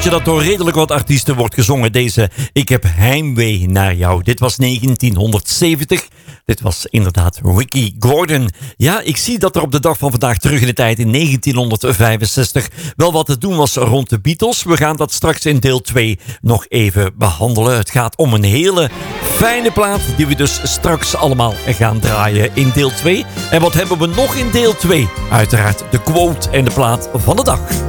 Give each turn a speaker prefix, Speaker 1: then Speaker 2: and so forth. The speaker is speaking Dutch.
Speaker 1: nummertje dat door redelijk wat artiesten wordt gezongen. Deze Ik heb heimwee naar jou. Dit was 1970. Dit was inderdaad Ricky Gordon. Ja, ik zie dat er op de dag van vandaag terug in de tijd in 1965 wel wat te doen was rond de Beatles. We gaan dat straks in deel 2 nog even behandelen. Het gaat om een hele fijne plaat die we dus straks allemaal gaan draaien in deel 2. En wat hebben we nog in deel 2? Uiteraard de quote en de plaat van de dag.